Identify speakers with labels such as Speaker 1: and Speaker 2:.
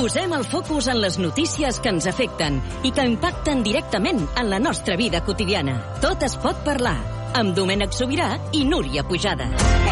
Speaker 1: Posem el focus en les notícies que ens afecten i que impacten directament en la nostra vida quotidiana. Tot es pot parlar, amb Domènec Sobirà i Núria Pujada.